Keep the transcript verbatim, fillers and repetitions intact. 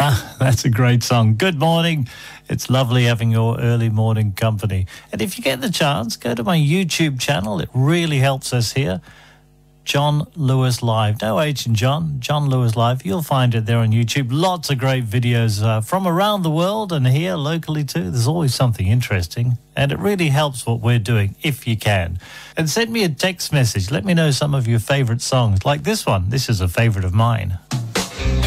Ah, that's a great song. Good morning. It's lovely having your early morning company. And if you get the chance, go to my YouTube channel. It really helps us here. John Lewis Live. No H in John. John Lewis Live. You'll find it there on YouTube. Lots of great videos uh, from around the world and here locally too. There's always something interesting. And it really helps what we're doing, if you can. And send me a text message. Let me know some of your favorite songs. Like this one. This is a favorite of mine.